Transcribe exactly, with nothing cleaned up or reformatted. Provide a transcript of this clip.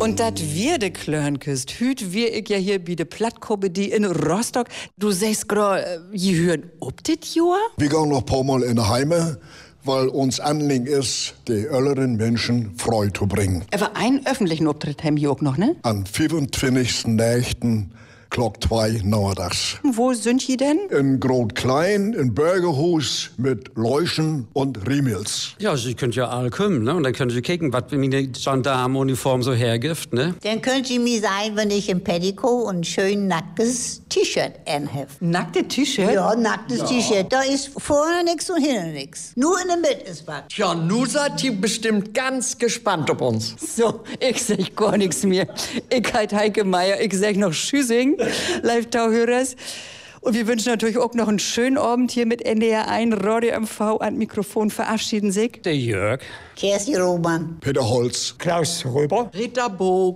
Und dat wir de Klörn küsst, hüt wir ich ja hier wie de Plattkomödie in Rostock. Du sagst grad, je hören ob dit Jahr? Wir gehen noch ein paar Mal in die Heime, weil uns Anliegen ist, die älteren Menschen Freude zu bringen. Aber einen öffentlichen Auftritt haben wir auch noch, ne? Am fünfundzwanzigsten Nächten, Glock zwei nachmittags. Wo sind die denn? In Grot-Klein, in Bürgerhus mit Leuschen und Riemels. Ja, Sie könnt ja alle kommen, ne? Und dann könnt ihr kicken, was meine Gendarmenuniform so hergibt, ne? Dann könnt ihr mir sagen, wenn ich ein Petticoat und ein schön nacktes T-Shirt anhabe. Nackte T-Shirt? Ja, nacktes ja. T-Shirt. Da ist vorne nichts und hinten nichts. Nur in der Mitte ist was. Ja, nu seid ihr bestimmt ganz gespannt auf uns. So, ich sag gar nichts mehr. Ich halt Heike Meier, ich sag noch Tschüssing. Live-Tauhörers. Und wir wünschen natürlich auch noch einen schönen Abend hier mit N D R eins, Radio M V an Mikrofon verabschieden sich. Der Jörg. Kerstin Roman. Peter Holz. Klaus Röber. Rita Bo.